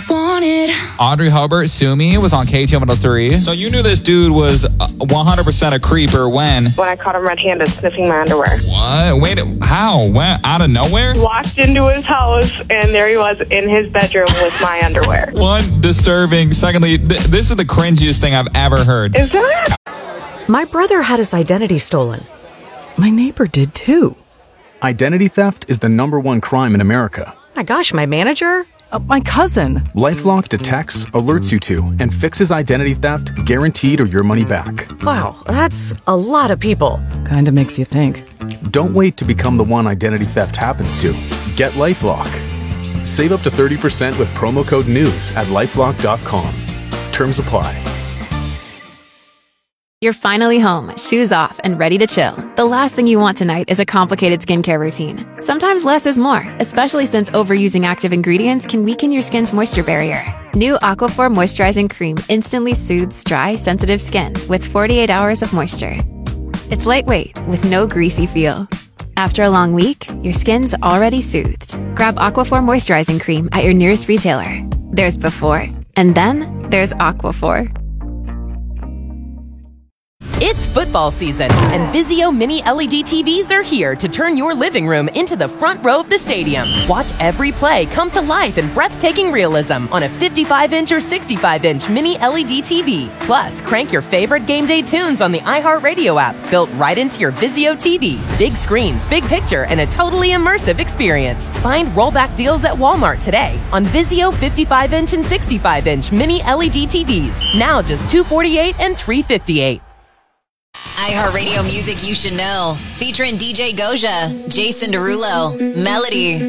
wanted. Audrey Hubbard, Sue Me, was on KTM103. So you knew this dude was 100% a creeper when I caught him red-handed sniffing my underwear. What? Wait, how? When? Out of nowhere? Walked into his house, and there he was in his bedroom with my underwear. One, disturbing. Secondly, this is the cringiest thing I've ever heard. Is that? My brother had his identity stolen. My neighbor did too. Identity theft is the #1 crime in America. My gosh, my manager? My cousin. LifeLock detects, alerts you to, and fixes identity theft guaranteed or your money back. Wow, that's a lot of people. Kinda makes you think. Don't wait to become the one identity theft happens to. Get LifeLock. Save up to 30% with promo code NEWS at lifelock.com. Terms apply. You're finally home, shoes off, and ready to chill. The last thing you want tonight is a complicated skincare routine. Sometimes less is more, especially since overusing active ingredients can weaken your skin's moisture barrier. New Aquaphor Moisturizing Cream instantly soothes dry, sensitive skin with 48 hours of moisture. It's lightweight with no greasy feel. After a long week, your skin's already soothed. Grab Aquaphor Moisturizing Cream at your nearest retailer. There's before, and then there's Aquaphor. It's football season, and Vizio Mini LED TVs are here to turn your living room into the front row of the stadium. Watch every play come to life in breathtaking realism on a 55-inch or 65-inch Mini LED TV. Plus, crank your favorite game day tunes on the iHeartRadio app, built right into your Vizio TV. Big screens, big picture, and a totally immersive experience. Find rollback deals at Walmart today on Vizio 55-inch and 65-inch Mini LED TVs. Now just $248 and $358. iHeartRadio music you should know. Featuring DJ Goja, Jason Derulo, Melody,